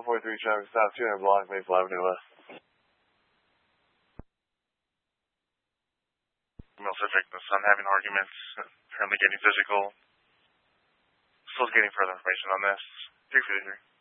443 traffic stop, 200 block, Maple Avenue West. Pacific, the son having arguments, currently getting physical. Still getting further information on this. 353.